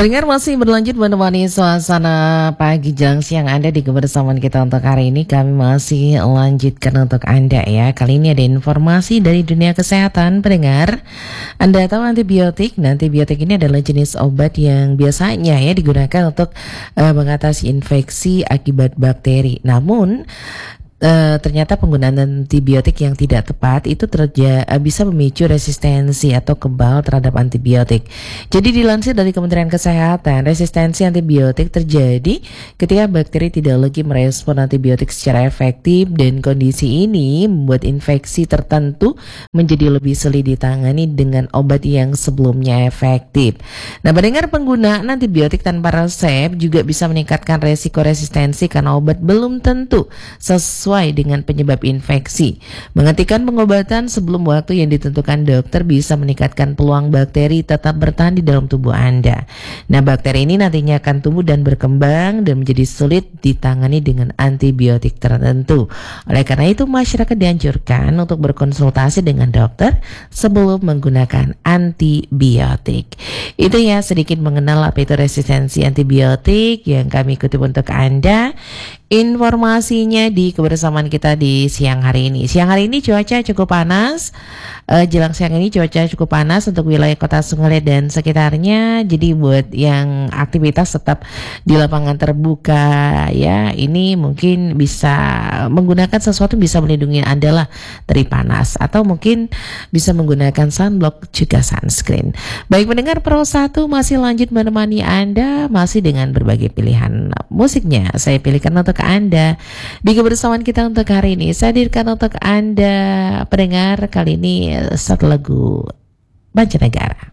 Pendengar masih berlanjut menemani suasana pagi jelang siang Anda di kebersamaan kita untuk hari ini. Kami masih lanjutkan untuk Anda ya. Kali ini ada informasi dari dunia kesehatan pendengar. Anda tahu antibiotik? Nah, antibiotik ini adalah jenis obat yang biasanya ya digunakan untuk mengatasi infeksi akibat bakteri. Namun ternyata penggunaan antibiotik yang tidak tepat itu bisa memicu resistensi atau kebal terhadap antibiotik. Jadi dilansir dari Kementerian Kesehatan, resistensi antibiotik terjadi ketika bakteri tidak lagi merespon antibiotik secara efektif, dan kondisi ini membuat infeksi tertentu menjadi lebih sulit ditangani dengan obat yang sebelumnya efektif. Nah, pendengar, penggunaan antibiotik tanpa resep juga bisa meningkatkan resiko resistensi karena obat belum tentu sesuai dengan penyebab infeksi. Menghentikan pengobatan sebelum waktu yang ditentukan dokter bisa meningkatkan peluang bakteri tetap bertahan di dalam tubuh Anda. Nah, bakteri ini nantinya akan tumbuh dan berkembang dan menjadi sulit ditangani dengan antibiotik tertentu. Oleh karena itu, masyarakat dianjurkan untuk berkonsultasi dengan dokter sebelum menggunakan antibiotik. Itu ya sedikit mengenal apa itu resistensi antibiotik yang kami kutip untuk Anda. Informasinya di kebersamaan kita di siang hari ini. Siang hari ini cuaca cukup panas. Jelang siang ini cuaca cukup panas untuk wilayah Kota Sungai dan sekitarnya. Jadi buat yang aktivitas tetap di lapangan terbuka ya, ini mungkin bisa menggunakan sesuatu bisa melindungi Anda lah dari panas, atau mungkin bisa menggunakan sunblock juga sunscreen. Baik pendengar, Pro 1 masih lanjut menemani Anda masih dengan berbagai pilihan musiknya. Saya pilihkan untuk Anda di kebersamaan kita untuk hari ini. Saya hadirkan untuk Anda pendengar kali ini satu lagu Banjarnegara.